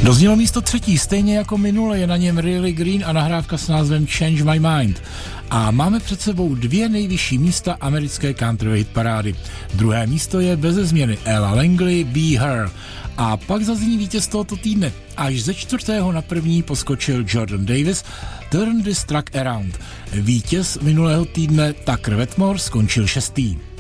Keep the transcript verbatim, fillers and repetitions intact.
Doznělo místo třetí, stejně jako minule je na něm Really Green a nahrávka s názvem Change My Mind. A máme před sebou dvě nejvyšší místa americké country hit parády. Druhé místo je beze změny Ella Langley, Be Her. A pak zazní vítěz tohoto týdne. Až ze čtvrtého na první poskočil Jordan Davis, Turn This Truck Around. Vítěz minulého týdne Tucker Wetmore skončil šestý.